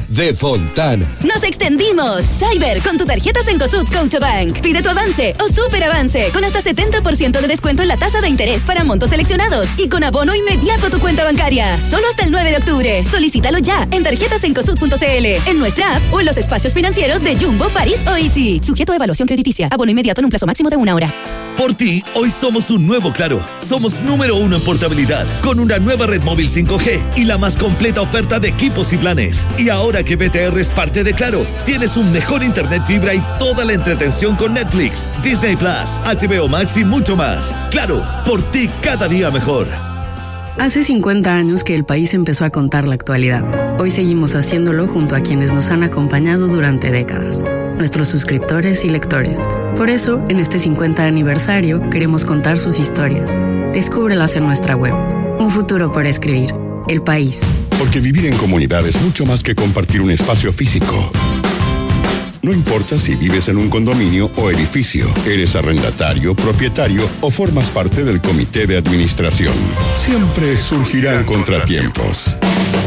de Fontana. ¡Nos extendimos! Cyber, con tu tarjeta Cencosud Scotiabank. Pide tu avance o super avance con hasta 70% de descuento en la tasa de interés para montos seleccionados y con abono inmediato a tu cuenta bancaria. Solo hasta el 9 de octubre. Solicítalo ya en tarjetasencosud.cl, en nuestra app o en los espacios financieros de Jumbo, París o Easy. Sujeto a evaluación crediticia. Abono inmediato en un plazo máximo de 1 hora. Por ti, hoy somos un nuevo Claro. Somos número 1 en portabilidad, con una nueva red móvil 5G y la más completa oferta de equipos y planes. Y ahora que BTR es parte de Claro, tienes un mejor internet fibra y toda la entretención con Netflix, Disney Plus, HBO Max y mucho más. Claro, por ti cada día mejor. Hace 50 años que el país empezó a contar la actualidad. Hoy seguimos haciéndolo junto a quienes nos han acompañado durante décadas, nuestros suscriptores y lectores. Por eso, en este 50 aniversario, queremos contar sus historias. Descúbrelas en nuestra web. Un futuro por escribir. El País. Porque vivir en comunidad es mucho más que compartir un espacio físico. No importa si vives en un condominio o edificio, eres arrendatario, propietario o formas parte del comité de administración. Siempre surgirán contratiempos.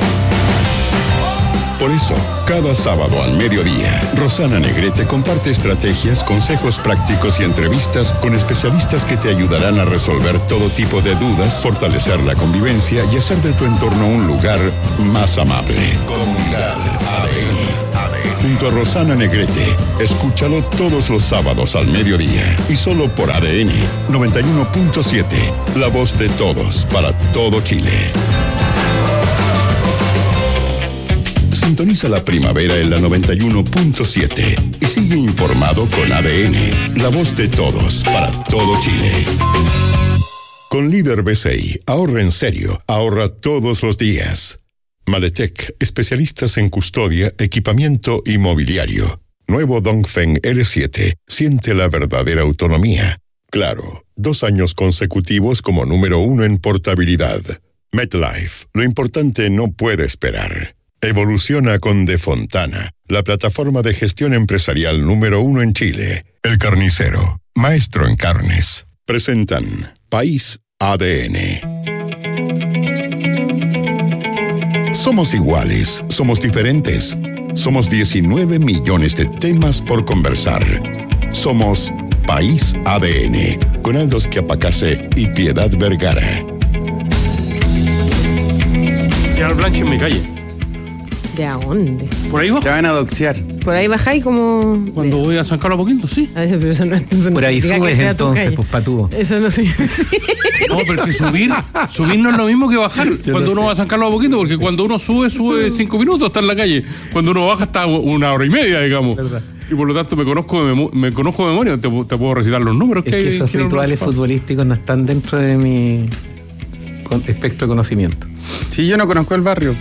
Por eso, cada sábado al mediodía, Rosana Negrete comparte estrategias, consejos prácticos y entrevistas con especialistas que te ayudarán a resolver todo tipo de dudas, fortalecer la convivencia y hacer de tu entorno un lugar más amable. Comunidad ADN. Junto a Rosana Negrete, escúchalo todos los sábados al mediodía y solo por ADN 91.7, la voz de todos para todo Chile. Sintoniza la primavera en la 91.7 y sigue informado con ADN, la voz de todos para todo Chile. Con Líder BCI, ahorra en serio, ahorra todos los días. Maletec, especialistas en custodia, equipamiento y mobiliario. Nuevo Dongfeng L7, siente la verdadera autonomía. Claro, 2 años consecutivos como número 1 en portabilidad. MetLife, lo importante no puede esperar. Evoluciona con De Fontana, la plataforma de gestión empresarial número 1 en Chile. El Carnicero, maestro en carnes. Presentan País ADN. Somos iguales, somos diferentes. Somos 19 millones de temas por conversar. Somos País ADN, con Aldo Schiapacase y Piedad Vergara. Y al Blanche en mi calle. ¿De a dónde? Por ahí bajo. Te van a doxear. Por ahí bajáis como... Cuando voy a San Carlos Poquito, sí. Ay, pero eso no, por ahí subes entonces, pues patudo. Eso no sé. No, pero que subir no es lo mismo que bajar cuando uno va a San Carlos Poquito, porque cuando uno sube 5 minutos, está en la calle. Cuando uno baja está 1 hora y media, digamos. ¿Verdad? Y por lo tanto me conozco de memoria, te puedo recitar los números es que esos rituales futbolísticos no están dentro de mi espectro de conocimiento. Sí, yo no conozco el barrio,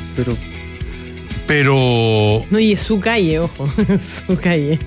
pero... No, y es su calle, ojo, su calle.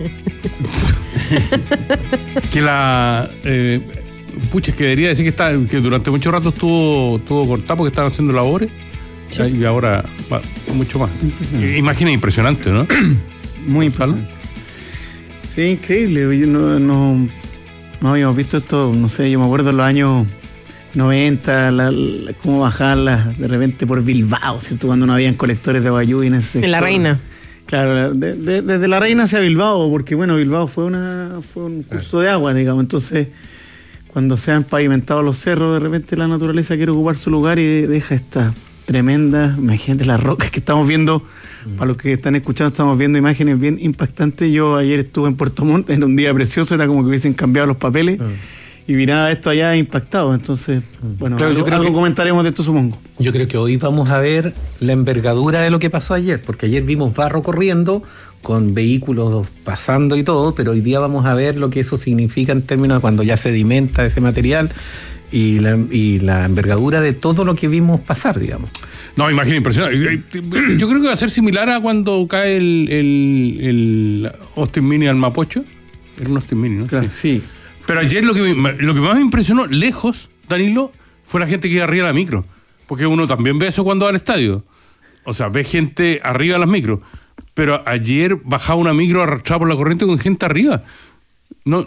Que la... pucha, es que debería decir que durante mucho rato estuvo cortado porque estaban haciendo labores. Sí. Y ahora va mucho más. Imágenes impresionantes, ¿no? Muy impresionante. Sí, increíble. No habíamos visto esto, no sé, yo me acuerdo en los años 90, cómo bajaban de repente por Bilbao, ¿cierto? Cuando no habían colectores de Bayú en ese sector. En La Reina. Claro, desde La Reina hacia Bilbao, porque bueno, Bilbao fue un curso de agua, digamos. Entonces, cuando se han pavimentado los cerros, de repente la naturaleza quiere ocupar su lugar y deja estas tremendas, imagínate las rocas que estamos viendo. Para los que están escuchando, estamos viendo imágenes bien impactantes. Yo ayer estuve en Puerto Montt, era un día precioso, era como que hubiesen cambiado los papeles. Y miraba esto allá impactado. Entonces, bueno, claro, algo comentaremos de esto, supongo. Yo creo que hoy vamos a ver la envergadura de lo que pasó ayer, porque ayer vimos barro corriendo, con vehículos pasando y todo, pero hoy día vamos a ver lo que eso significa en términos de cuando ya sedimenta ese material y la envergadura de todo lo que vimos pasar, digamos. No, imagina, impresionante. Yo creo que va a ser similar a cuando cae el Austin Mini al Mapocho. Era un Austin Mini, ¿no? Claro, sí. Pero ayer lo que más me impresionó, lejos, Danilo, fue la gente que iba arriba de la micro. Porque uno también ve eso cuando va al estadio. O sea, ve gente arriba de las micros. Pero ayer bajaba una micro arrastrada por la corriente con gente arriba. No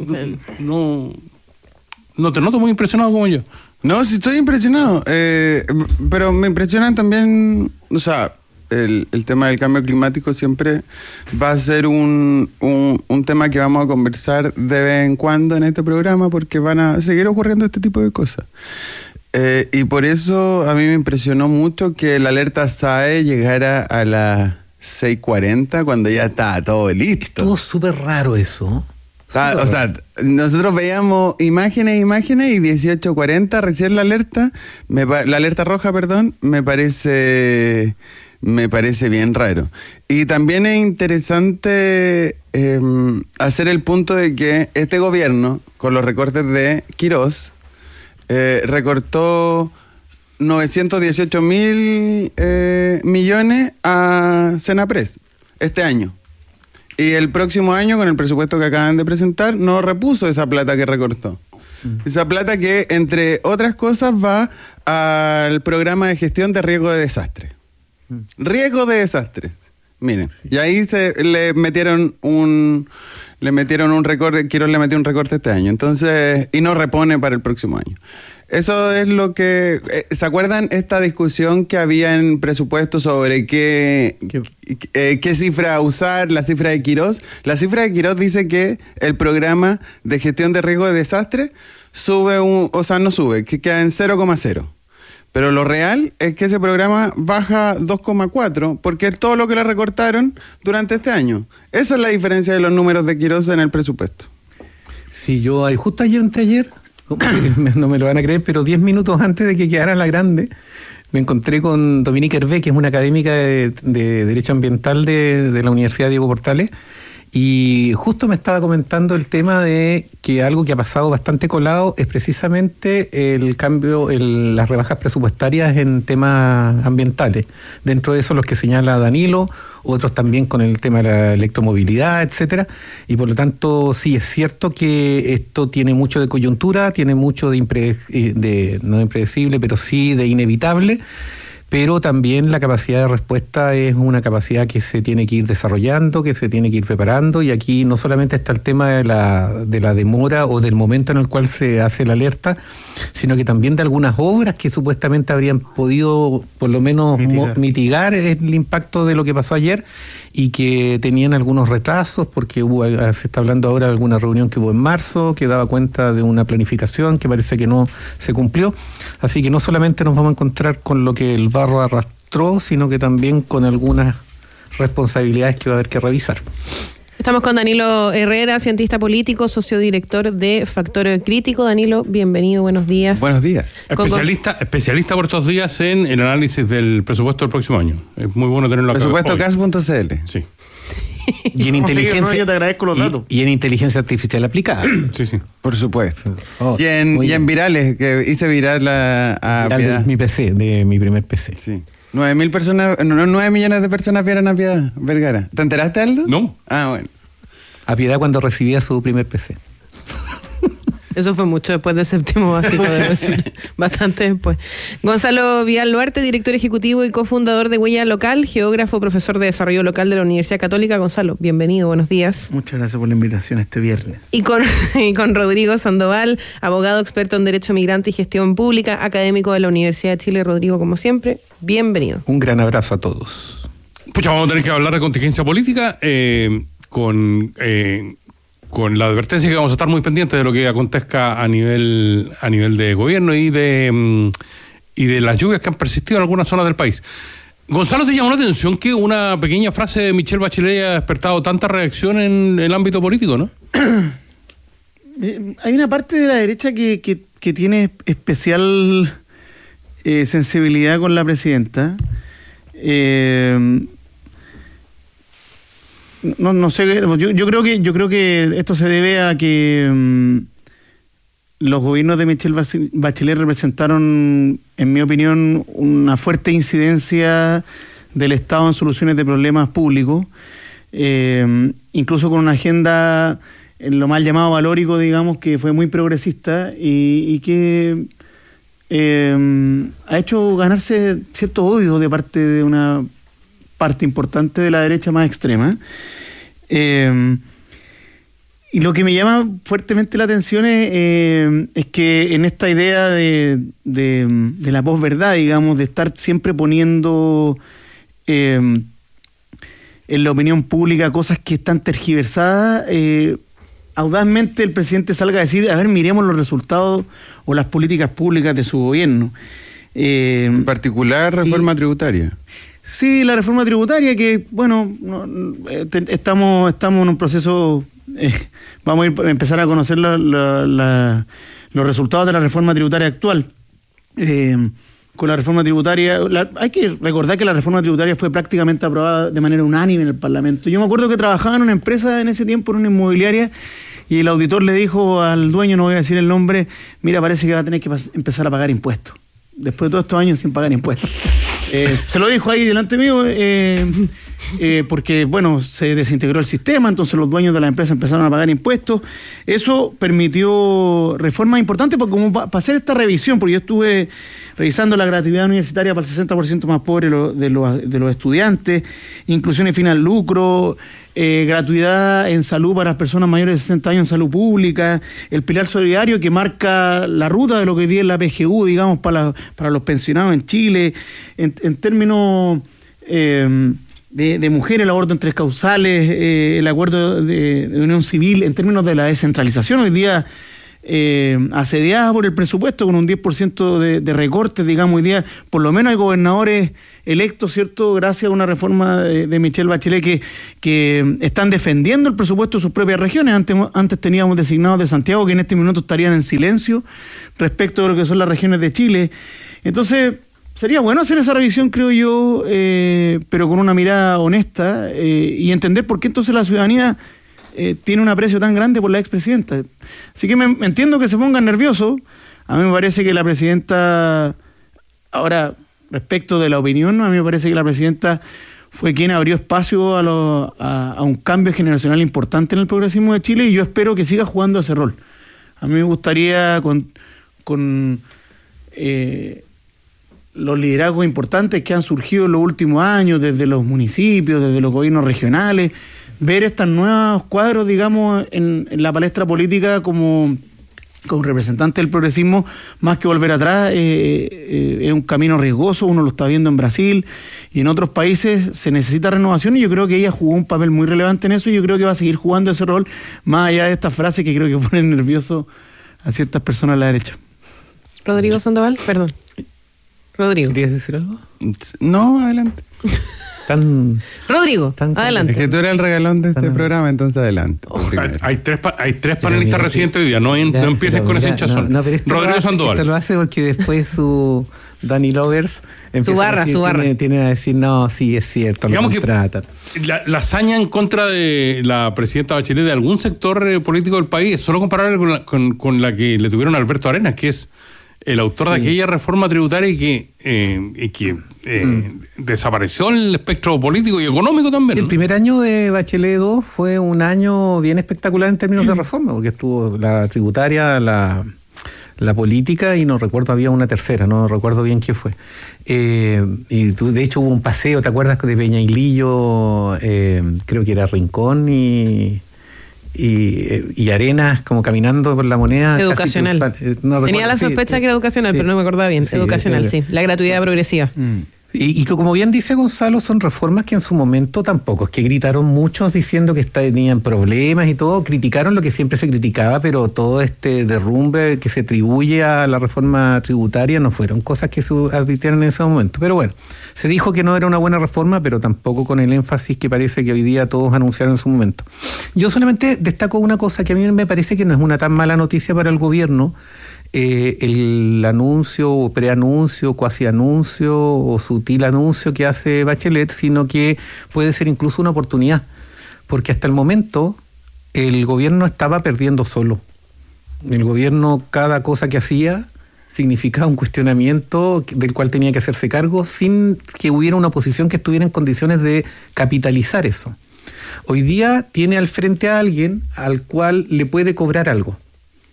te noto muy impresionado como yo. No, sí estoy impresionado. Pero me impresionan también, o sea, el tema del cambio climático siempre va a ser un tema que vamos a conversar de vez en cuando en este programa, porque van a seguir ocurriendo este tipo de cosas. Y por eso a mí me impresionó mucho que la alerta SAE llegara a las 6:40 cuando ya estaba todo listo. Estuvo súper raro eso. O sea, nosotros veíamos imágenes y 18:40 recién la alerta roja, perdón, me parece bien raro. Y también es interesante hacer el punto de que este gobierno, con los recortes de Quirós, recortó 918.000 millones a Senapres este año. Y el próximo año, con el presupuesto que acaban de presentar, no repuso esa plata que recortó. Esa plata que, entre otras cosas, va al programa de gestión de riesgo de desastre. Riesgo de desastres. Miren, y ahí le metieron un recorte, Quirós le metió un recorte este año. Entonces, y no repone para el próximo año. Eso es lo que... ¿Se acuerdan esta discusión que había en presupuesto sobre qué cifra usar, la cifra de Quirós? La cifra de Quirós dice que el programa de gestión de riesgo de desastre no sube, que queda en 0,0. Pero lo real es que ese programa baja 2,4, porque es todo lo que le recortaron durante este año. Esa es la diferencia de los números de Quirós en el presupuesto. Sí, yo justo ayer, no me lo van a creer, pero 10 minutos antes de que quedara la grande, me encontré con Dominique Hervé, que es una académica de Derecho Ambiental de la Universidad Diego Portales, y justo me estaba comentando el tema de que algo que ha pasado bastante colado es precisamente el cambio, las rebajas presupuestarias en temas ambientales. Dentro de eso los que señala Danilo, otros también con el tema de la electromovilidad, etcétera. Y por lo tanto, sí, es cierto que esto tiene mucho de coyuntura, tiene mucho no impredecible, pero sí de inevitable. Pero también la capacidad de respuesta es una capacidad que se tiene que ir desarrollando, que se tiene que ir preparando, y aquí no solamente está el tema de la demora o del momento en el cual se hace la alerta, sino que también de algunas obras que supuestamente habrían podido por lo menos mitigar el impacto de lo que pasó ayer y que tenían algunos retrasos, porque se está hablando ahora de alguna reunión que hubo en marzo, que daba cuenta de una planificación que parece que no se cumplió. Así que no solamente nos vamos a encontrar con lo que el barro arrastró, sino que también con algunas responsabilidades que va a haber que revisar. Estamos con Danilo Herrera, cientista político, sociodirector de Factor Crítico. Danilo, bienvenido, buenos días. Buenos días. Especialista por estos días en el análisis del presupuesto del próximo año. Es muy bueno tenerlo acá. Presupuestocas.cl. Sí. Y en inteligencia, yo te agradezco los datos. Y en inteligencia artificial aplicada. Sí. Por supuesto. Y en virales, que hice viral a Piedad. De mi PC, de mi primer PC. Sí. 9 millones de personas vieron a Piedad Vergara. ¿Te enteraste, Aldo? No. Ah, bueno. A Piedad cuando recibía su primer PC. Eso fue mucho después del séptimo básico, debo decir. Bastante después. Gonzalo Vial Luarte, director ejecutivo y cofundador de Huella Local, geógrafo, profesor de desarrollo local de la Universidad Católica. Gonzalo, bienvenido, buenos días. Muchas gracias por la invitación este viernes. Y con Rodrigo Sandoval, abogado experto en Derecho Migrante y Gestión Pública, académico de la Universidad de Chile. Rodrigo, como siempre, bienvenido. Un gran abrazo a todos. Pucha, vamos a tener que hablar de contingencia política con la advertencia que vamos a estar muy pendientes de lo que acontezca a nivel de gobierno y de las lluvias que han persistido en algunas zonas del país. Gonzalo, ¿te llamó la atención que una pequeña frase de Michelle Bachelet haya despertado tanta reacción en el ámbito político, no? Hay una parte de la derecha que tiene especial sensibilidad con la presidenta. No sé, yo creo que esto se debe a que los gobiernos de Michelle Bachelet representaron, en mi opinión, una fuerte incidencia del Estado en soluciones de problemas públicos, incluso con una agenda en lo mal llamado valórico, digamos, que fue muy progresista y que ha hecho ganarse cierto odio de parte de una parte importante de la derecha más extrema. Y lo que me llama fuertemente la atención es que en esta idea de la posverdad, digamos, de estar siempre poniendo en la opinión pública cosas que están tergiversadas, audazmente el presidente salga a decir, a ver, miremos los resultados o las políticas públicas de su gobierno. En particular, reforma tributaria. Sí, la reforma tributaria que, bueno, estamos en un proceso, vamos a empezar a conocer los resultados de la reforma tributaria actual. Con la reforma tributaria, hay que recordar que la reforma tributaria fue prácticamente aprobada de manera unánime en el Parlamento. Yo me acuerdo que trabajaba en una empresa en ese tiempo, en una inmobiliaria, y el auditor le dijo al dueño, no voy a decir el nombre, mira, parece que va a tener que empezar a pagar impuestos. Después de todos estos años sin pagar impuestos. Se lo dijo ahí delante mío, porque, bueno, se desintegró el sistema, entonces los dueños de la empresa empezaron a pagar impuestos. Eso permitió reformas importantes, porque como para hacer esta revisión, porque yo estuve revisando la gratuidad universitaria para el 60% más pobre de los estudiantes, inclusión y fin al lucro, gratuidad en salud para las personas mayores de 60 años en salud pública, el pilar solidario que marca la ruta de lo que hoy día es la PGU, digamos, para los pensionados en Chile, en términos de mujeres, el aborto en 3 causales, el acuerdo de unión civil, en términos de la descentralización, hoy día asediada por el presupuesto con un 10% de recortes, digamos, hoy día por lo menos hay gobernadores electos, ¿cierto?, gracias a una reforma de Michelle Bachelet que están defendiendo el presupuesto de sus propias regiones. Antes teníamos designados de Santiago que en este minuto estarían en silencio respecto de lo que son las regiones de Chile. Entonces, sería bueno hacer esa revisión, creo yo, pero con una mirada honesta y entender por qué entonces la ciudadanía tiene un aprecio tan grande por la expresidenta. Así que me entiendo que se pongan nerviosos. A mí me parece que la presidenta, ahora, respecto de la opinión, a mí me parece que la presidenta fue quien abrió espacio a un cambio generacional importante en el progresismo de Chile, y yo espero que siga jugando ese rol. A mí me gustaría con los liderazgos importantes que han surgido en los últimos años, desde los municipios, desde los gobiernos regionales, ver estos nuevos cuadros, digamos, en la palestra política como representante del progresismo, más que volver atrás, es un camino riesgoso. Uno lo está viendo en Brasil y en otros países. Se necesita renovación, y yo creo que ella jugó un papel muy relevante en eso, y yo creo que va a seguir jugando ese rol, más allá de estas frases que creo que ponen nervioso a ciertas personas a la derecha. Rodrigo Sandoval, perdón. Rodrigo. ¿Querías decir algo? No, adelante. Rodrigo, adelante. Es que tú eres el regalón de este programa, entonces adelante. Hay tres panelistas residentes hoy día, no empieces con ese hinchazón. Rodrigo Sandoval. Esto lo hace porque después su Dani Lovers su barra. Tiene a decir, no, sí, es cierto, lo contratan. La hazaña en contra de la presidenta Bachelet de algún sector político del país es solo comparable con la que le tuvieron a Alberto Arenas, que es el autor de aquella reforma tributaria y que desapareció el espectro político y económico también. El primer año de Bachelet 2 fue un año bien espectacular en términos de reforma, porque estuvo la tributaria, la política, y no recuerdo, había una tercera, no recuerdo bien qué fue. Y de hecho hubo un paseo, ¿te acuerdas?, de Peñailillo, creo que era Rincón y Arenas, como caminando por la Moneda. Educacional. Tenía la sospecha que era educacional, pero no me acordaba bien. Sí, educacional, sí. La gratuidad progresiva. Y como bien dice Gonzalo, son reformas que en su momento tampoco es que gritaron muchos diciendo que tenían problemas y todo, criticaron lo que siempre se criticaba, pero todo este derrumbe que se atribuye a la reforma tributaria no fueron cosas que se advirtieron en ese momento. Pero bueno, se dijo que no era una buena reforma, pero tampoco con el énfasis que parece que hoy día todos anunciaron en su momento. Yo solamente destaco una cosa que a mí me parece que no es una tan mala noticia para el gobierno. El anuncio, preanuncio, cuasi anuncio o sutil anuncio que hace Bachelet, sino que puede ser incluso una oportunidad, porque hasta el momento el gobierno estaba perdiendo solo. El gobierno, cada cosa que hacía significaba un cuestionamiento del cual tenía que hacerse cargo sin que hubiera una oposición que estuviera en condiciones de capitalizar eso. Hoy día tiene al frente a alguien al cual le puede cobrar algo.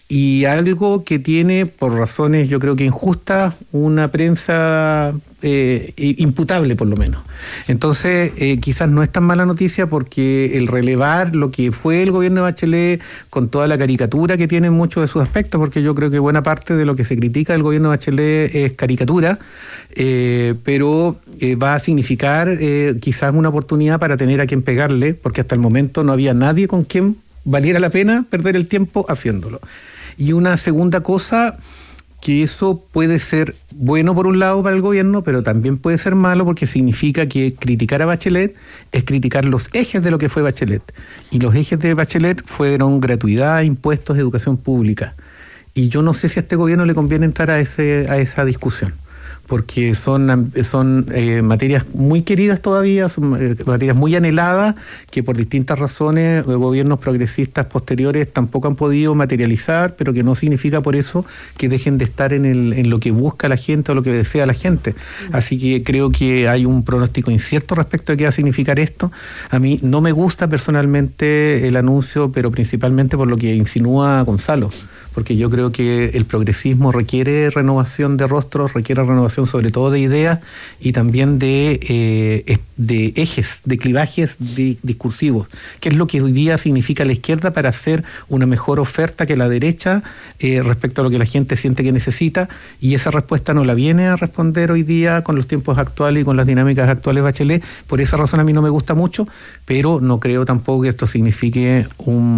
y algo que tiene, por razones yo creo que injustas, una prensa imputable por lo menos. Entonces quizás no es tan mala noticia, porque el relevar lo que fue el gobierno de Bachelet, con toda la caricatura que tiene en muchos de sus aspectos, porque yo creo que buena parte de lo que se critica del gobierno de Bachelet es caricatura, pero va a significar quizás una oportunidad para tener a quien pegarle, porque hasta el momento no había nadie con quien valiera la pena perder el tiempo haciéndolo. Y una segunda cosa, que eso puede ser bueno por un lado para el gobierno, pero también puede ser malo, porque significa que criticar a Bachelet es criticar los ejes de lo que fue Bachelet. Y los ejes de Bachelet fueron gratuidad, impuestos, educación pública. Y yo no sé si a este gobierno le conviene entrar a esa discusión, porque son materias muy queridas todavía, son materias muy anheladas, que por distintas razones gobiernos progresistas posteriores tampoco han podido materializar, pero que no significa por eso que dejen de estar en lo que busca la gente o lo que desea la gente. Así que creo que hay un pronóstico incierto respecto a qué va a significar esto. A mí no me gusta personalmente el anuncio, pero principalmente por lo que insinúa Gonzalo, porque yo creo que el progresismo requiere renovación de rostros, requiere renovación sobre todo de ideas, y también de ejes, de clivajes discursivos, que es lo que hoy día significa la izquierda para hacer una mejor oferta que la derecha respecto a lo que la gente siente que necesita, y esa respuesta no la viene a responder hoy día con los tiempos actuales y con las dinámicas actuales Bachelet. Por esa razón a mí no me gusta mucho, pero no creo tampoco que esto signifique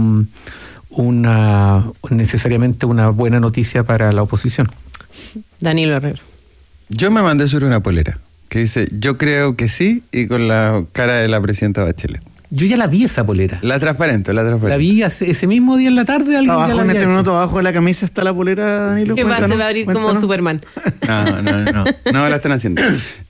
necesariamente una buena noticia para la oposición. Danilo Herrero. Yo me mandé sobre una polera que dice "yo creo que sí", y con la cara de la presidenta Bachelet. Yo ya la vi esa polera. La transparente. La vi ese mismo día en la tarde. Alguien abajo, ya la en este hecho. minuto, abajo de la camisa está la polera, Danilo. ¿Qué pasa? Se va a abrir como Superman. No la están haciendo.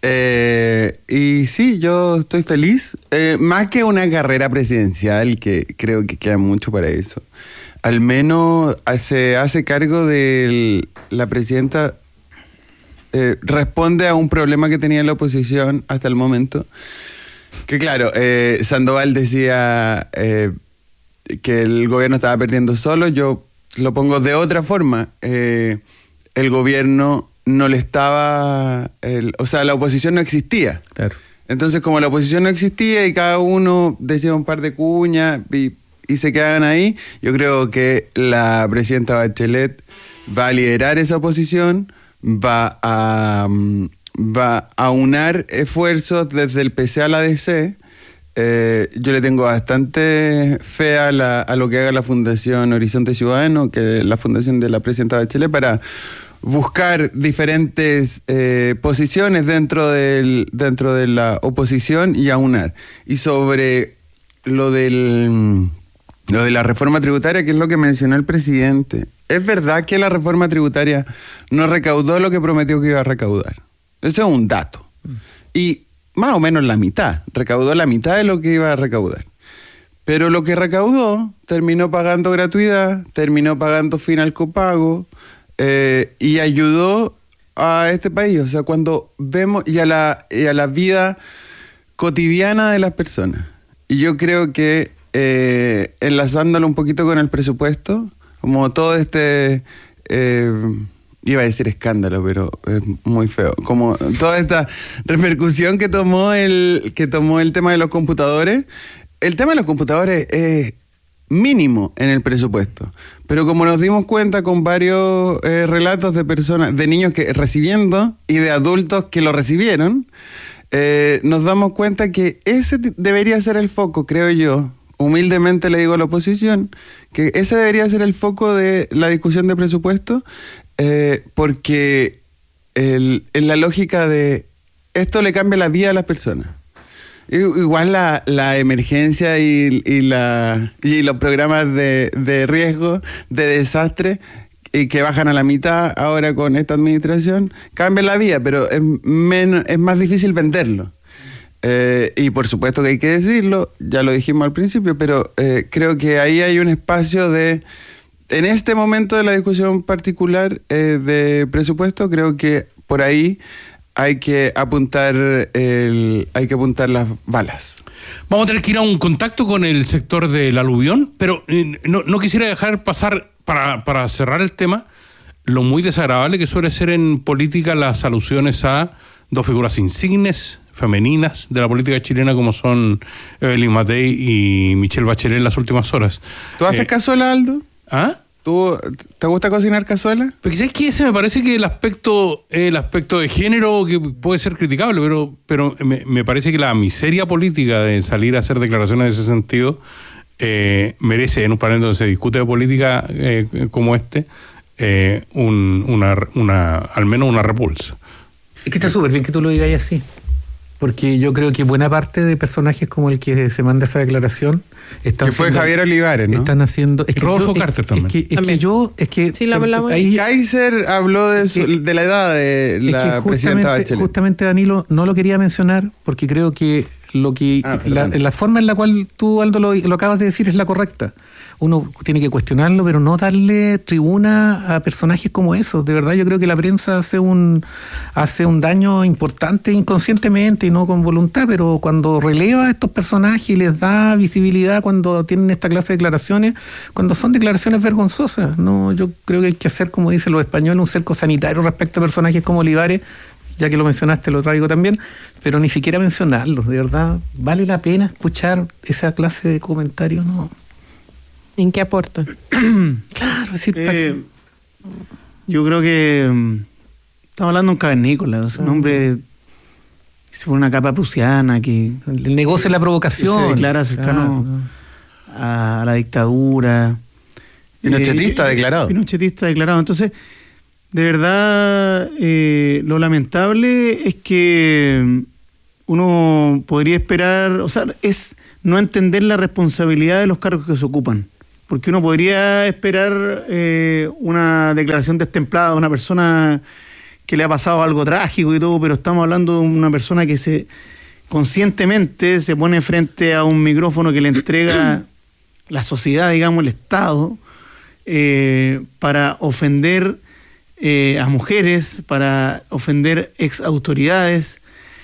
Y sí, yo estoy feliz. Más que una carrera presidencial, que creo que queda mucho para eso. Al menos se hace cargo de la presidenta. Responde a un problema que tenía la oposición hasta el momento. Que claro, Sandoval decía que el gobierno estaba perdiendo solo. Yo lo pongo de otra forma. El gobierno no le estaba... la oposición no existía. Claro. Entonces, como la oposición no existía y cada uno decía un par de cuñas y se quedaban ahí, yo creo que la presidenta Bachelet va a liderar esa oposición, va a aunar esfuerzos desde el PC a la DC. Yo le tengo bastante fe a lo que haga la Fundación Horizonte Ciudadano, que es la fundación de la presidenta Bachelet, para buscar diferentes posiciones dentro de la oposición y aunar. Y sobre lo de la reforma tributaria, que es lo que mencionó el presidente, es verdad que la reforma tributaria no recaudó lo que prometió que iba a recaudar. Ese es un dato. Y más o menos la mitad. Recaudó la mitad de lo que iba a recaudar. Pero lo que recaudó terminó pagando gratuidad, terminó pagando fin al copago, y ayudó a este país. O sea, cuando vemos y a la vida cotidiana de las personas. Y yo creo que enlazándolo un poquito con el presupuesto, como todo iba a decir escándalo, pero es muy feo, como toda esta repercusión que tomó el tema de los computadores. El tema de los computadores es mínimo en el presupuesto, pero como nos dimos cuenta con varios relatos de personas, de niños que recibiendo y de adultos que lo recibieron, nos damos cuenta que ese debería ser el foco, creo yo. Humildemente le digo a la oposición que ese debería ser el foco de la discusión de presupuesto, porque en la lógica de esto le cambia la vida a las personas. Igual la emergencia y los programas de riesgo, de desastre, y que bajan a la mitad ahora con esta administración, cambian la vida, pero es más difícil venderlo. Y por supuesto que hay que decirlo, ya lo dijimos al principio, pero creo que ahí hay un espacio en este momento de la discusión particular de presupuesto, creo que por ahí hay que apuntar las balas. Vamos a tener que ir a un contacto con el sector del aluvión, pero no quisiera dejar pasar para cerrar el tema, lo muy desagradable que suele ser en política las alusiones a dos figuras insignes femeninas de la política chilena como son Evelyn Matei y Michelle Bachelet en las últimas horas. ¿Tú haces cazuela, Aldo? ¿Ah? ¿Te gusta cocinar cazuela? Porque ¿sabes qué? Ese me parece que el aspecto de género que puede ser criticable, pero me parece que la miseria política de salir a hacer declaraciones de ese sentido merece, en un panel donde se discute de política como este, al menos una repulsa. Es que está súper bien que tú lo digas así. Porque yo creo que buena parte de personajes como el que se manda esa declaración están que fue Javier Olivares, ¿no? Están haciendo. Es que Rodolfo Carter también. Sí, la hablamos. Kaiser habló de la edad de la presidenta Bachelet. Justamente, Danilo, no lo quería mencionar porque creo que la forma en la cual tú, Aldo, lo acabas de decir es la correcta. Uno tiene que cuestionarlo, pero no darle tribuna a personajes como esos. De verdad, yo creo que la prensa hace un daño importante inconscientemente y no con voluntad, pero cuando releva a estos personajes y les da visibilidad cuando tienen esta clase de declaraciones, cuando son declaraciones vergonzosas, no, yo creo que hay que hacer, como dicen los españoles, un cerco sanitario respecto a personajes como Olivares. Ya que lo mencionaste, lo traigo también, pero ni siquiera mencionarlos, de verdad, ¿vale la pena escuchar esa clase de comentarios? No. ¿En qué aporta? Claro, es decir, yo creo que estamos hablando de un cavernícola, o sea, un hombre se pone una capa prusiana que el negocio de la provocación, se declara cercano a la dictadura. Pinochetista declarado. Entonces, de verdad, lo lamentable es que uno podría esperar, o sea, es no entender la responsabilidad de los cargos que se ocupan. Porque uno podría esperar una declaración destemplada de una persona que le ha pasado algo trágico y todo, pero estamos hablando de una persona que conscientemente se pone frente a un micrófono que le entrega la sociedad, digamos, el Estado, para ofender a mujeres, para ofender ex autoridades,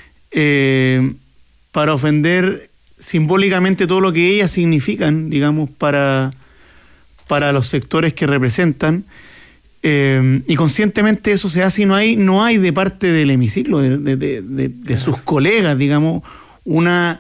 para ofender simbólicamente todo lo que ellas significan, digamos, para los sectores que representan, y conscientemente eso se hace y no hay de parte del hemiciclo, de sus colegas, digamos, una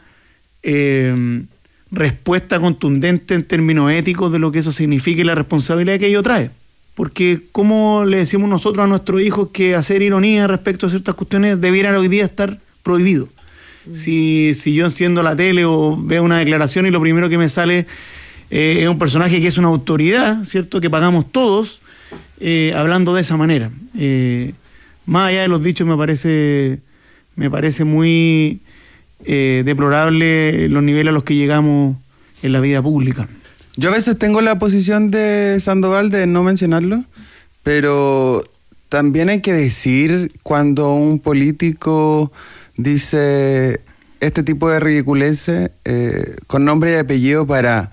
respuesta contundente en términos éticos de lo que eso significa y la responsabilidad que ello trae. Porque ¿cómo le decimos nosotros a nuestros hijos que hacer ironía respecto a ciertas cuestiones debiera hoy día estar prohibido? Si yo enciendo la tele o veo una declaración y lo primero que me sale es un personaje que es una autoridad, ¿cierto?, que pagamos todos, hablando de esa manera. Más allá de los dichos, me parece muy deplorable los niveles a los que llegamos en la vida pública. Yo a veces tengo la posición de Sandoval de no mencionarlo, pero también hay que decir cuando un político dice este tipo de ridiculeces con nombre y apellido para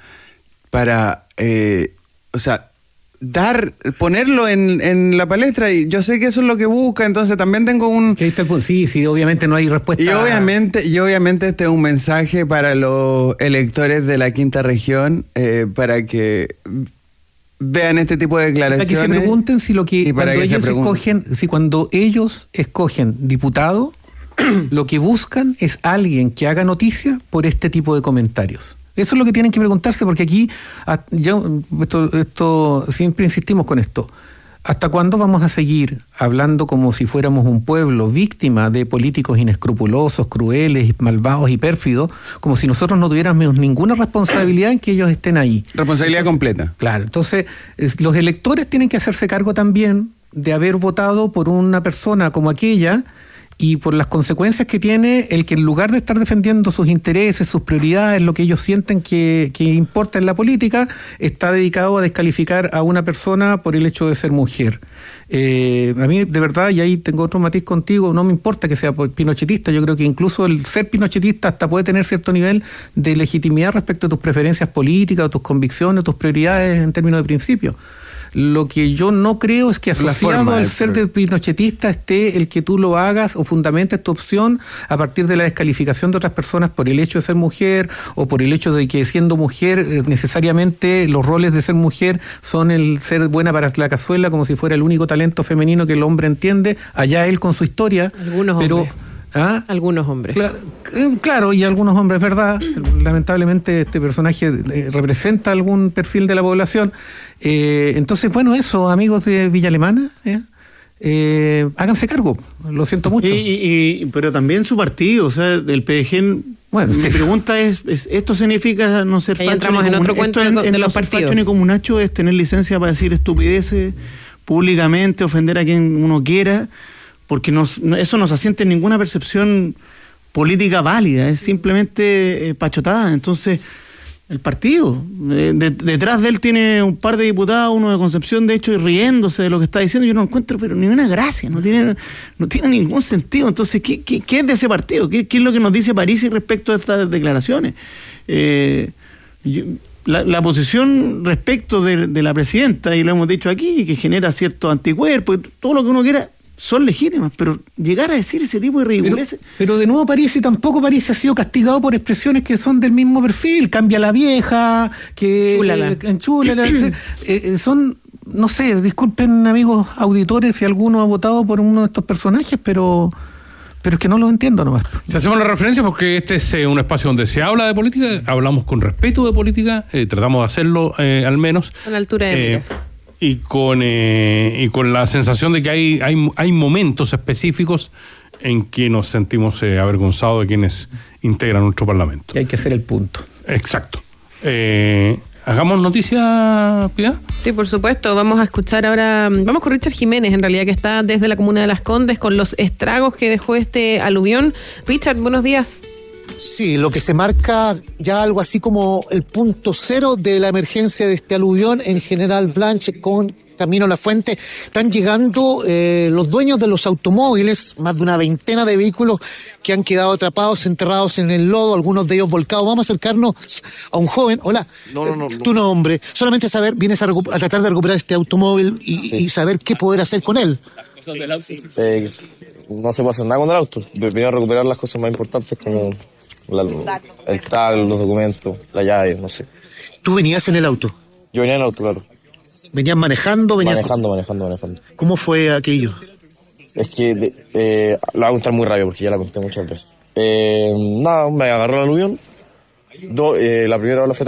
o sea, ponerlo en la palestra, y yo sé que eso es lo que busca, entonces también tengo un... Sí, obviamente no hay respuesta. Y obviamente este es un mensaje para los electores de la quinta región, para que vean este tipo de declaraciones. Para que se pregunten si cuando ellos escogen diputado, lo que buscan es alguien que haga noticia por este tipo de comentarios. Eso es lo que tienen que preguntarse, porque aquí, esto siempre insistimos con esto. ¿Hasta cuándo vamos a seguir hablando como si fuéramos un pueblo víctima de políticos inescrupulosos, crueles, malvados y pérfidos, como si nosotros no tuviéramos ninguna responsabilidad en que ellos estén ahí? Responsabilidad completa. Claro, entonces los electores tienen que hacerse cargo también de haber votado por una persona como aquella, y por las consecuencias que tiene el que en lugar de estar defendiendo sus intereses, sus prioridades, lo que ellos sienten que importa en la política, está dedicado a descalificar a una persona por el hecho de ser mujer. A mí, de verdad, y ahí tengo otro matiz contigo, no me importa que sea pinochetista, yo creo que incluso el ser pinochetista hasta puede tener cierto nivel de legitimidad respecto a tus preferencias políticas, o tus convicciones, o tus prioridades en términos de principios. Lo que yo no creo es que asociado al ser de pinochetista esté el que tú lo hagas o fundamentes tu opción a partir de la descalificación de otras personas por el hecho de ser mujer o por el hecho de que siendo mujer necesariamente los roles de ser mujer son el ser buena para la cazuela, como si fuera el único talento femenino que el hombre entiende, allá él con su historia. Algunos hombres. Claro, y algunos hombres, ¿verdad? Lamentablemente este personaje representa algún perfil de la población. Entonces, bueno, eso, amigos de Villa Alemana, háganse cargo, lo siento mucho. Pero también su partido, o sea, el PDG. Bueno, mi pregunta es, ¿esto significa no ser facho? Entramos en otro cuento de los partidos. Facho ni comunacho es tener licencia para decir estupideces públicamente, ofender a quien uno quiera, porque eso no se asiente en ninguna percepción política válida, es simplemente pachotada. Entonces, el partido, detrás de él tiene un par de diputados, uno de Concepción, de hecho, riéndose de lo que está diciendo. Yo no encuentro pero ni una gracia, no tiene ningún sentido. Entonces, ¿qué es de ese partido? ¿Qué es lo que nos dice Parisi respecto a estas declaraciones? La posición respecto de la presidenta, y lo hemos dicho aquí, que genera cierto anticuerpo, todo lo que uno quiera, son legítimas, pero llegar a decir ese tipo de ridiculeces... Pero de nuevo Parisi ha sido castigado por expresiones que son del mismo perfil, cambia la vieja, que... Enchúlala. Son, no sé, disculpen amigos auditores si alguno ha votado por uno de estos personajes, pero es que no lo entiendo nomás. Si hacemos la referencia, porque este es un espacio donde se habla de política, hablamos con respeto de política, tratamos de hacerlo al menos. Con altura de miras. Y con la sensación de que hay momentos específicos en que nos sentimos avergonzados de quienes integran nuestro Parlamento. Y hay que hacer el punto. Exacto. ¿Hagamos noticia, Piedad? Sí, por supuesto. Vamos a escuchar ahora, vamos con Richard Jiménez, en realidad, que está desde la comuna de Las Condes con los estragos que dejó este aluvión. Richard, buenos días. Sí, lo que se marca ya algo así como el punto cero de la emergencia de este aluvión en General Blanche con camino a La Fuente. Están llegando los dueños de los automóviles, más de una veintena de vehículos que han quedado atrapados, enterrados en el lodo, algunos de ellos volcados. Vamos a acercarnos a un joven. Hola. No. Tu nombre. Solamente saber, vienes a tratar de recuperar este automóvil y saber qué poder hacer con él. No se puede hacer nada con el auto. Venir a recuperar las cosas más importantes como el tag, los documentos, la llave, no sé. ¿Tú venías en el auto? Yo venía en el auto, claro. ¿Venías manejando? Manejando. ¿Cómo fue aquello? Es que lo voy a contar muy rápido porque ya la conté muchas veces. Me agarró el aluvión. La primera ola fue